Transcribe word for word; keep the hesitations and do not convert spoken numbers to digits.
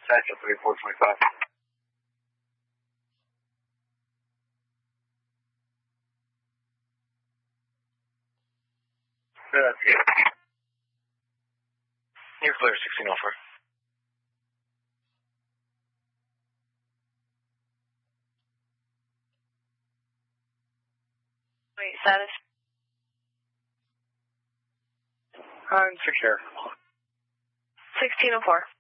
Satchel three four twenty-five. That's it. You're clear, sixteen oh four. Wait, status? I'm secure. sixteen oh four.